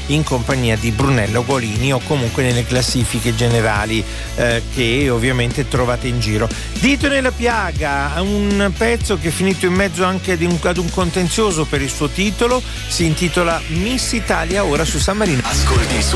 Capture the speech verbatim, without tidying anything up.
in compagnia di Brunello Golini o comunque nelle classifiche generali eh, che ovviamente trovate in giro. Dito nella piaga, un pezzo che è finito in mezzo anche ad un, ad un contenzioso per il suo titolo, si intitola Miss Italia, ora su San Marino. Ascolti su